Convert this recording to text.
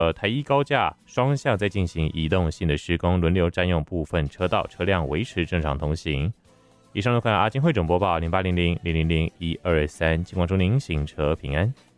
台一高架双向在进行移动性的施工，轮流占用部分车道，车辆维持正常通行。以上看阿金汇总播报0800000123，希望祝您行车平安。